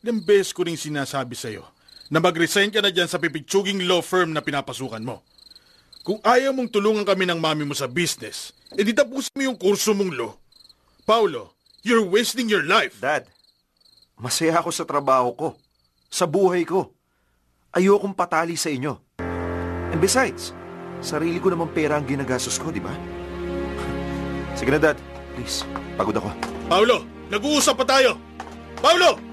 Ilang beses ko rin sinasabi sa'yo na mag-resign ka na dyan sa pipitsuging law firm na pinapasukan mo. Kung ayaw mong tulungan kami ng mami mo sa business, edi tapusin mo yung kurso mong law. Paulo, you're wasting your life. Dad, masaya ako sa trabaho ko, sa buhay ko. Ayokong patali sa inyo. And besides, sarili ko namang pera ang ginagastos ko, di ba? Sige na, Dad. Please, pagod ako. Paulo, nag-uusap pa tayo. Paulo!